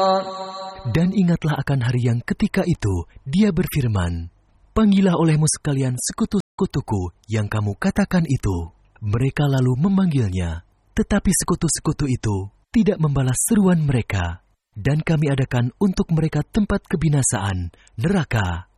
Dan ingatlah akan hari yang ketika itu Dia berfirman, "Panggillah olehmu sekalian sekutu-sekutuku yang kamu katakan itu." Mereka lalu memanggilnya, tetapi sekutu-sekutu itu tidak membalas seruan mereka. Dan kami adakan untuk mereka tempat kebinasaan, neraka.